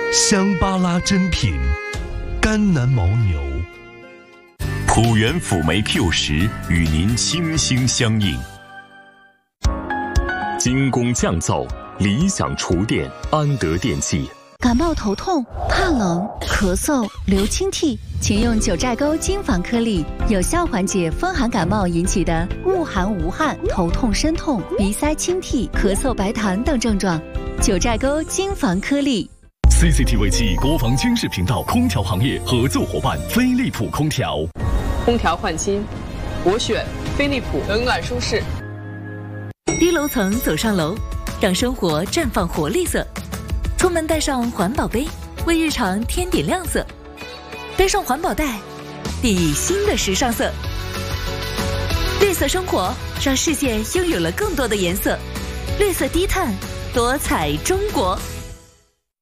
香巴拉珍品，甘南牦牛。 浦原辅酶 Q10与您倾心相应。精工降噪，理想厨电，安德电器。 感冒头痛、怕冷、咳嗽、流清涕，请用九寨沟金防颗粒，有效缓解风寒感冒引起的恶寒无汗、头痛身痛、鼻塞清涕、咳嗽白痰等症状。九寨沟金防颗粒。 CCTV 7国防军事频道空调行业合作伙伴飞利浦空调。 空调换新，我选飞利浦，冷暖舒适。 低楼层走上楼，让生活绽放活力色。出门带上环保杯，为日常添点亮色；背上环保袋，递新的时尚色。绿色生活，让世界拥有了更多的颜色。绿色低碳，多彩中国。